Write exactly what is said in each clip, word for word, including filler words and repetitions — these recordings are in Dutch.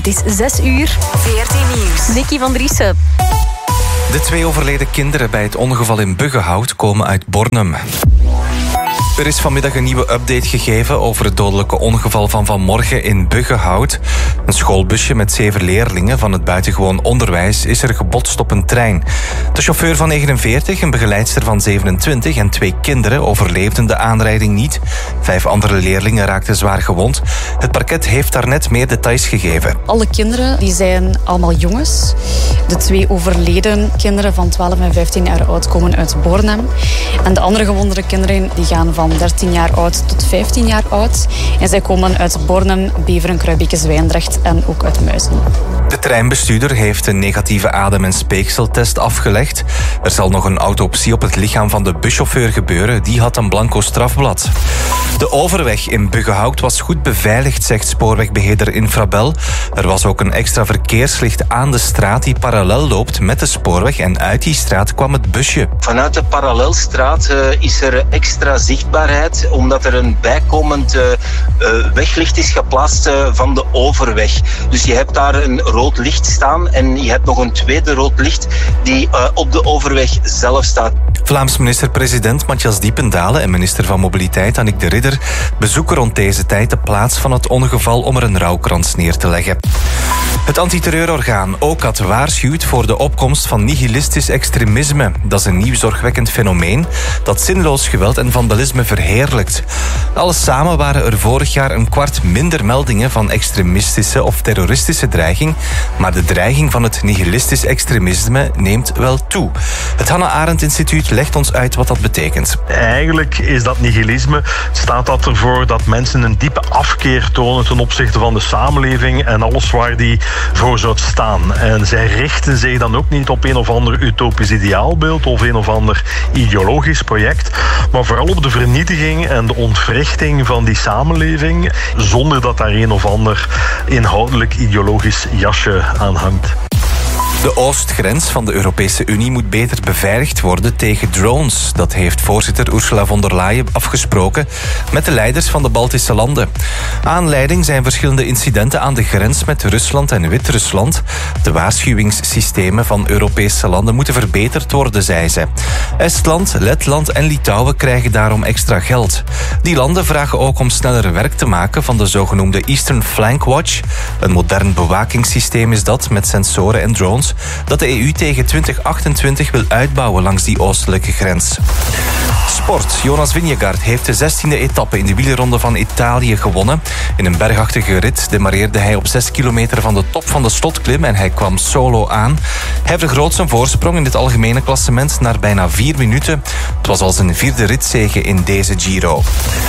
Het is zes uur. veertien Nieuws. Nicky van Driessen. De twee overleden kinderen bij het ongeval in Buggenhout komen uit Bornem. Er is vanmiddag een nieuwe update gegeven over het dodelijke ongeval van vanmorgen in Buggenhout. Een schoolbusje met zeven leerlingen van het buitengewoon onderwijs is er gebotst op een trein. De chauffeur van negenenveertig, een begeleidster van zevenentwintig en twee kinderen overleefden de aanrijding niet. Vijf andere leerlingen raakten zwaar gewond. Het parket heeft daarnet meer details gegeven. Alle kinderen die zijn allemaal jongens. De twee overleden kinderen van twaalf en vijftien jaar oud komen uit Bornem. En de andere gewonde kinderen die gaan van dertien jaar oud tot vijftien jaar oud. En zij komen uit Bornem, Beveren, Kruibeke, Zwijndrecht en ook uit Muizen. De treinbestuurder heeft een negatieve adem- en speekseltest afgelegd. Er zal nog een autopsie op het lichaam van de buschauffeur gebeuren. Die had een blanco strafblad. De overweg in Buggenhout was goed beveiligd, zegt spoorwegbeheerder Infrabel. Er was ook een extra verkeerslicht aan de straat die parallel loopt met de spoorweg. En uit die straat kwam het busje. Vanuit de parallelstraat uh, is er extra zichtbaarheid, omdat er een bijkomend uh, uh, weglicht is geplaatst uh, van de overweg. Dus je hebt daar een rood licht staan en je hebt nog een tweede rood licht die uh, op de overweg zelf staat. Vlaams minister-president Matthias Diependalen en minister van Mobiliteit Annick de Ridder bezoeken rond deze tijd de plaats van het ongeval om er een rouwkrans neer te leggen. Het antiterreurorgaan OCAT waarschuwt voor de opkomst van nihilistisch extremisme. Dat is een nieuw zorgwekkend fenomeen dat zinloos geweld en vandalisme verheerlijkt. Alles samen waren er vorig jaar een kwart minder meldingen van extremistische of terroristische dreiging, maar de dreiging van het nihilistisch extremisme neemt wel toe. Het Hannah Arendt Instituut legt ons uit wat dat betekent. Eigenlijk is dat nihilisme, staat dat ervoor dat mensen een diepe afkeer tonen ten opzichte van de samenleving en alles waar die voor zou staan. En zij richten zich dan ook niet op een of ander utopisch ideaalbeeld of een of ander ideologisch project, maar vooral op de vernietiging en de ontwrichting van die samenleving, zonder dat daar een of ander inhoudelijk ideologisch jasje aan hangt. De oostgrens van de Europese Unie moet beter beveiligd worden tegen drones. Dat heeft voorzitter Ursula von der Leyen afgesproken met de leiders van de Baltische landen. Aanleiding zijn verschillende incidenten aan de grens met Rusland en Wit-Rusland. De waarschuwingssystemen van Europese landen moeten verbeterd worden, zei ze. Estland, Letland en Litouwen krijgen daarom extra geld. Die landen vragen ook om sneller werk te maken van de zogenoemde Eastern Flank Watch. Een modern bewakingssysteem is dat met sensoren en drones dat de E U tegen twintig achtentwintig wil uitbouwen langs die oostelijke grens. Sport. Jonas Vingegaard heeft de zestiende etappe in de wielerronde van Italië gewonnen. In een bergachtige rit demareerde hij op zes kilometer van de top van de slotklim en hij kwam solo aan. Hij vergroot zijn voorsprong in het algemene klassement naar bijna vier minuten. Het was al zijn vierde ritzege in deze Giro.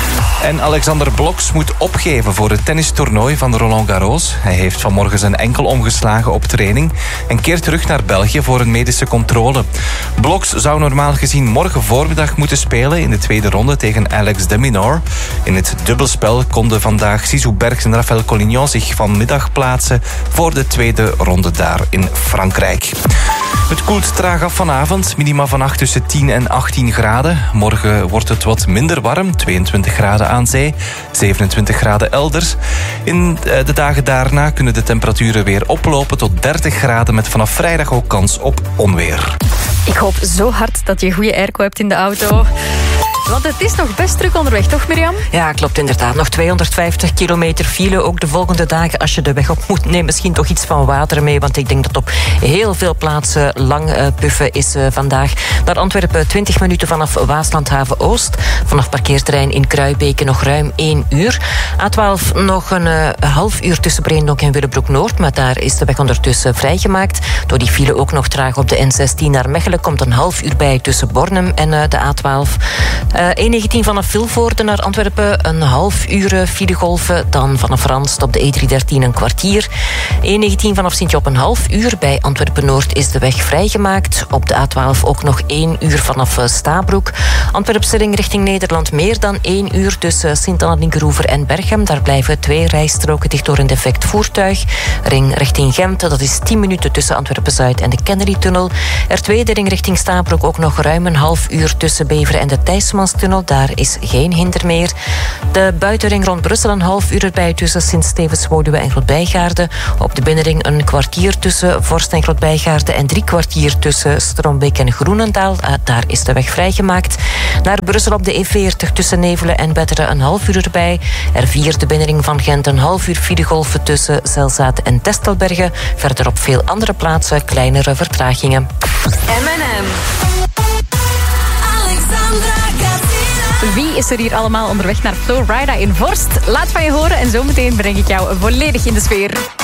En Alexander Bloks moet opgeven voor het tennistoernooi van Roland Garros. Hij heeft vanmorgen zijn enkel omgeslagen op training en keert terug naar België voor een medische controle. Bloks zou normaal gezien morgen voormiddag moeten spelen in de tweede ronde tegen Alex de Minaur. In het dubbelspel konden vandaag Zizou Bergs en Raphaël Collignon zich vanmiddag plaatsen voor de tweede ronde daar in Frankrijk. Het koelt traag af vanavond, minima vannacht tussen tien en achttien graden. Morgen wordt het wat minder warm, tweeëntwintig graden aan zee, zevenentwintig graden elders. In de dagen daarna kunnen de temperaturen weer oplopen tot dertig graden met vanaf vrijdag ook kans op onweer. Ik hoop zo hard dat je goede airco hebt in de auto. Want het is nog best druk onderweg, toch Mirjam? Ja, klopt inderdaad. Nog tweehonderdvijftig kilometer file. Ook de volgende dagen, als je de weg op moet, neem misschien toch iets van water mee. Want ik denk dat op heel veel plaatsen lang uh, puffen is uh, vandaag. Naar Antwerpen twintig minuten vanaf Waaslandhaven Oost. Vanaf parkeerterrein in Kruibeke nog ruim één uur. A twaalf nog een uh, half uur tussen Breendonk en Willebroek Noord. Maar daar is de weg ondertussen vrijgemaakt. Door die file ook nog traag op de N zestien naar Mechelen. Komt een half uur bij tussen Bornem en uh, de A twaalf. Uh, E negentien vanaf Vilvoorde naar Antwerpen, een half uur filegolven. Dan vanaf Randst op de E driehonderddertien een kwartier. E negentien vanaf Sint-Job een half uur. Bij Antwerpen-Noord is de weg vrijgemaakt. Op de A twaalf ook nog één uur vanaf Stabroek. Antwerpse-ring richting Nederland meer dan één uur tussen Sint-Anna-Linkeroever en Berchem. Daar blijven twee rijstroken dicht door een defect voertuig. Ring richting Gent, dat is tien minuten tussen Antwerpen-Zuid en de Kennedy-tunnel. R twee, de ring richting Stabroek, ook nog ruim een half uur tussen Beveren en de Thijsman Sint-Simonstunnel, daar is geen hinder meer. De buitenring rond Brussel een half uur erbij tussen Sint-Stevens, Woluwe en Grootbijgaarden. Op de binnenring een kwartier tussen Vorst en Grootbijgaarden en drie kwartier tussen Strombeek en Groenendaal. Uh, daar is de weg vrijgemaakt. Naar Brussel op de E veertig tussen Nevelen en Betteren een half uur erbij. R vier de binnenring van Gent een half uur filegolven tussen Zelzaat en Testelbergen. Verder op veel andere plaatsen kleinere vertragingen. M en M. Wie is er hier allemaal onderweg naar Flowrida in Vorst? Laat van je horen en zometeen breng ik jou volledig in de sfeer.